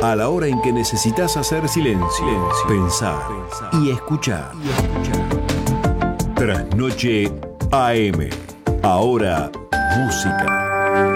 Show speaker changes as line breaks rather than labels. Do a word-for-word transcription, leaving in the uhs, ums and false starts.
A la hora en que necesitas hacer silencio, silencio, pensar y escuchar. Trasnoche A M. Ahora, música.